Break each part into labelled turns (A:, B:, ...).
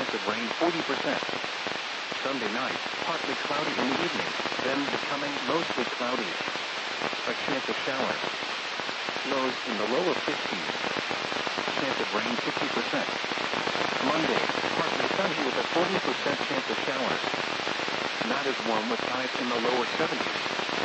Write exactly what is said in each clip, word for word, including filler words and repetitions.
A: chance of rain forty percent. Sunday night, partly cloudy in the evening, then becoming mostly cloudy. A chance of showers. Lows in the lower fifties. Chance of rain fifty percent. Monday, partly sunny with a forty percent chance of showers. Not as warm with highs in the lower seventies.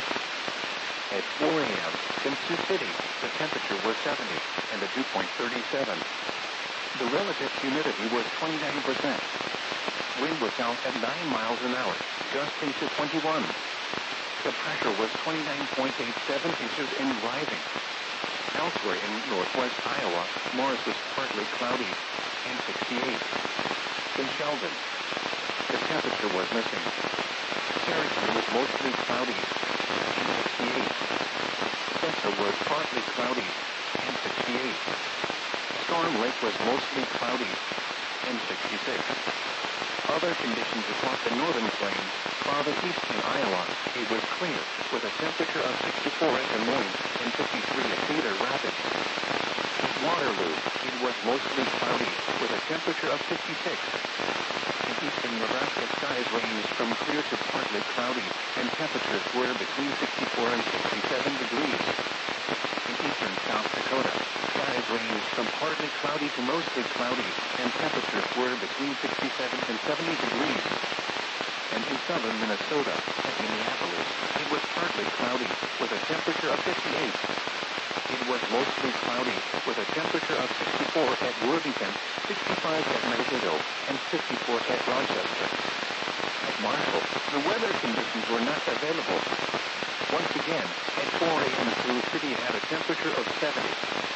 A: At four a m, in Sioux City, the temperature was seventy, and the dew point thirty-seven. The relative humidity was twenty-nine percent. Wind was out at nine miles an hour, gusting to twenty-one. The pressure was twenty-nine point eight seven inches and rising. Elsewhere in northwest Iowa, Morris was partly cloudy, and sixty-eight. In Sheldon, the temperature was missing. Harrison was mostly cloudy, and sixty-eight. Spencer was partly cloudy, and sixty-eight. Storm Lake was mostly cloudy, and sixty-six. Other conditions across the northern plains, farther east in Iowa, it was clear, with a temperature of sixty-four at Des Moines and fifty-three at Cedar Rapids. At Waterloo, it was mostly cloudy, with a temperature of fifty-six. In eastern Nebraska, skies ranged from clear to partly cloudy, and temperatures were between sixty-four and sixty-seven degrees. In eastern South Dakota, skies ranged from partly cloudy to mostly cloudy, and temperatures were between sixty-seven and seventy degrees. And in southern Minnesota, at Minneapolis, it was partly cloudy, with a temperature of fifty-eight. It was mostly cloudy, with a temperature of sixty-four at Worthington, sixty-five at Mankato, and fifty-four at Rochester. At Marshall, the weather conditions were not available. Once again, at four a m Sioux City had a temperature of seventy.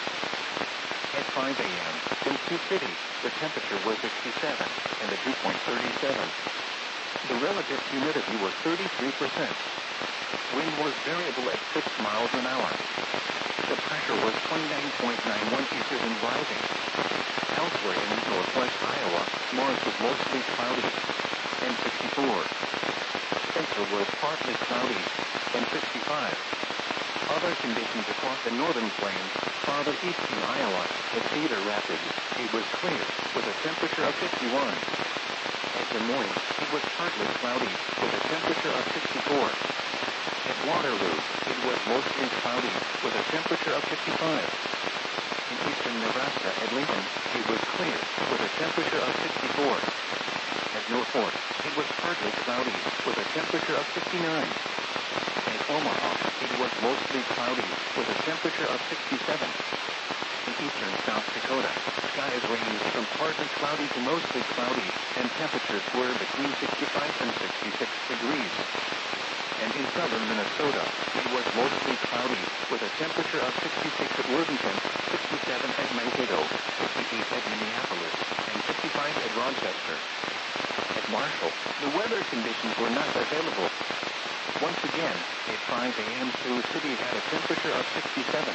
A: At five a m, in Sioux City, the temperature was sixty-seven, and the dew point thirty-seven. The relative humidity was thirty-three percent. Wind was variable at six miles an hour. The pressure was twenty-nine point nine one inches and rising. Elsewhere in northwest Iowa, Morris was mostly cloudy, and sixty-four. Spencer was partly cloudy, and sixty-five. Other conditions across the northern plains, farther east in Iowa, at Cedar Rapids, it was clear, with a temperature of fifty-one. At Des Moines, it was partly cloudy, with a temperature of sixty-four. At Waterloo, it was mostly cloudy, with a temperature of fifty-five. In eastern Nebraska, at Lincoln, it was clear, with a temperature of sixty-four. At Norfolk, it was partly cloudy, with a temperature of fifty-nine. At Omaha, it was mostly cloudy, with a temperature of sixty-seven. In eastern South Dakota, skies ranged from partly cloudy to mostly cloudy, and temperatures were between sixty-five and sixty-six degrees. And in southern Minnesota, it was mostly cloudy, with a temperature of sixty-six at Worthington, sixty-seven at Mankato, fifty-eight at Minneapolis, and fifty-five at Rochester. At Marshall, the weather conditions were not available. Once again, at five a m Sioux City had a temperature of sixty-seven.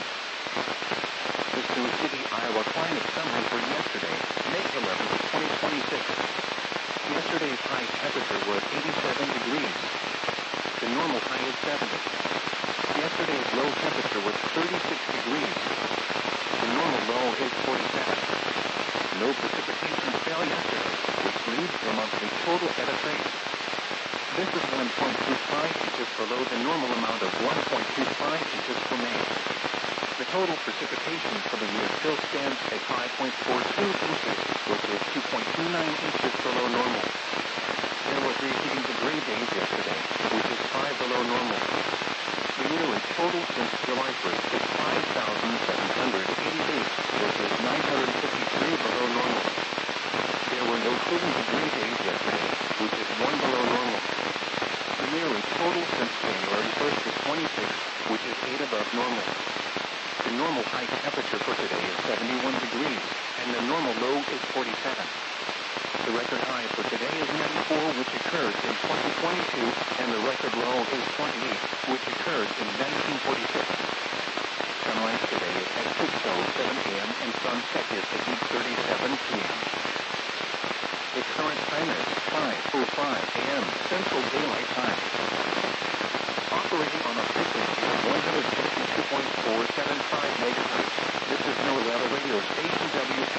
A: The Sioux City, Iowa climate summary for yesterday, May eleventh, twenty twenty-six. Yesterday's high temperature was eighty-seven degrees. The normal high is seventy. Yesterday's low temperature was thirty-six degrees. The normal low is forty-seven. No precipitation fell yesterday, which leaves the monthly total at a trace. This is one point two five inches below the normal amount of one point two five inches for May. The total precipitation for the year still stands at five point four two inches, which is two point two nine inches below normal. There were three heating degree days yesterday, which is five below normal. The yearly total since July first is five thousand seven hundred eighty-eight, which is nine hundred fifty-three below normal. There were no cooling degree days yesterday, which is one below normal. The yearly total since January first is twenty-six, which is eight above normal. The normal high temperature for today is seventy-one degrees, and the normal low is forty-seven. The record high for today is ninety-four, which occurred in twenty twenty-two, and the record low is twenty-eight, which occurred in nineteen forty-six. Sunrise today is at six oh seven a m and sunset is at eight thirty-seven p m The current time is five oh five a m Central Daylight Time. Operating on a frequency of one hundred sixty-two point four seven five megahertz, this is NOAA Radio Station W